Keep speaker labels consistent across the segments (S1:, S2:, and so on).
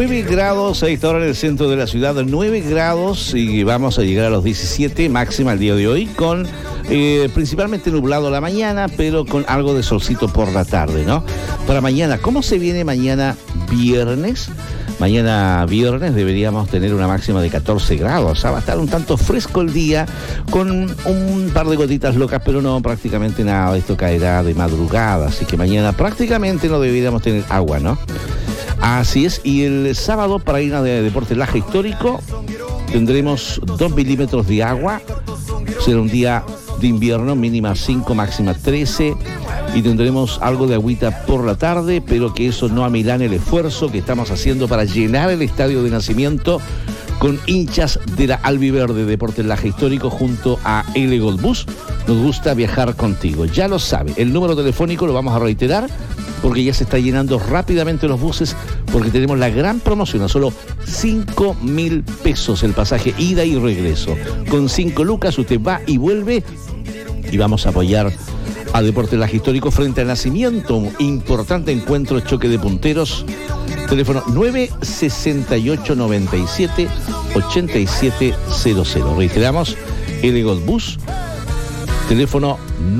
S1: 9 grados a esta hora en el centro de la ciudad, 9 grados y vamos a llegar a los 17 máxima el día de hoy con principalmente nublado la mañana, pero con algo de solcito por la tarde, ¿no? Para mañana, ¿cómo se viene mañana viernes? Mañana viernes deberíamos tener una máxima de 14 grados, o sea, va a estar un tanto fresco el día, con un par de gotitas locas, pero no prácticamente nada, esto caerá de madrugada, así que mañana prácticamente no deberíamos tener agua, ¿no? Así es, y el sábado para ir a Deportes Laja Histórico tendremos 2 milímetros de agua, será un día de invierno, mínima 5, máxima 13, y tendremos algo de agüita por la tarde, pero que eso no amilane el esfuerzo que estamos haciendo para llenar el estadio de Nacimiento con hinchas de la Albiverde Deportes Laja Histórico junto a L Gold Bus. Nos gusta viajar contigo, ya lo sabe, el número telefónico lo vamos a reiterar porque ya se está llenando rápidamente los buses, porque tenemos la gran promoción a solo 5.000 pesos el pasaje ida y regreso. Con 5 lucas usted va y vuelve y vamos a apoyar a Deportes Laja Histórico frente al Nacimiento, un importante encuentro, choque de punteros. Teléfono 96897-8700. Reiteramos, L Gold Bus, teléfono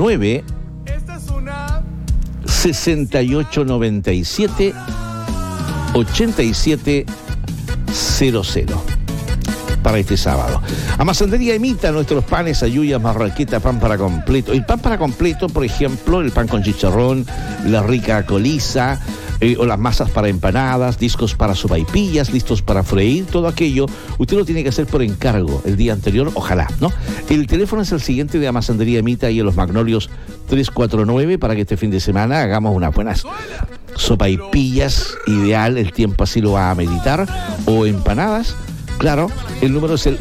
S1: 96897-8700 para este sábado. Amasandería imita nuestros panes, ayuyas, marraqueta, pan para completo. El pan para completo, por ejemplo, el pan con chicharrón, la rica coliza, o las masas para empanadas, discos para sopaipillas, listos para freír, todo aquello, usted lo tiene que hacer por encargo el día anterior, ojalá, ¿no? El teléfono es el siguiente de Amasandería Emita y en Los Magnolios 349 para que este fin de semana hagamos unas buenas sopaipillas, ideal, el tiempo así lo va a meditar, o empanadas. Claro, el número es el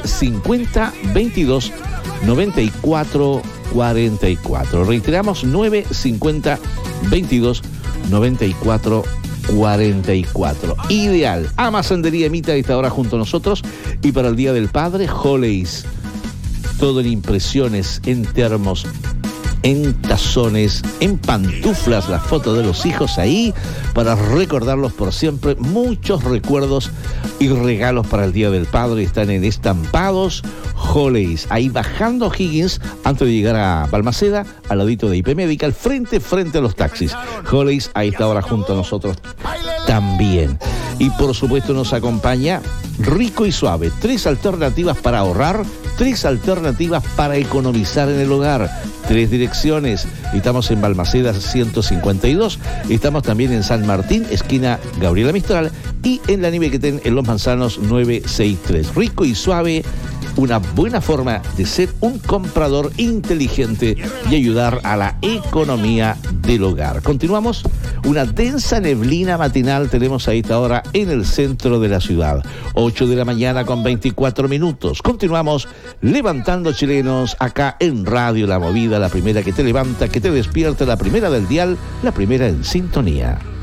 S1: 950-22-94-44. Reiteramos, 950-22-94-44. Ideal. Amasandería Emita a esta hora junto a nosotros. Y para el Día del Padre, Holleys. Todo en impresiones, en termos, en tazones, en pantuflas, la foto de los hijos ahí para recordarlos por siempre. Muchos recuerdos y regalos para el Día del Padre están en Estampados Holleys, ahí bajando Higgins antes de llegar a Balmaceda, al ladito de IP Medical, frente a los taxis. Holleys ahí está ahora junto a nosotros también. Y por supuesto nos acompaña Rico y Suave, 3 alternativas para ahorrar, 3 alternativas para economizar en el hogar, 3 direcciones. Estamos en Balmaceda 152, estamos también en San Martín, esquina Gabriela Mistral, y en la Nivequetén en Los Manzanos 963. Rico y Suave, una buena forma de ser un comprador inteligente y ayudar a la economía del hogar. Continuamos, una densa neblina matinal tenemos a esta hora en el centro de la ciudad. 8 de la mañana con 24 minutos. Continuamos levantando chilenos acá en Radio La Movida, la primera que te levanta, que te despierta, la primera del dial, la primera en sintonía.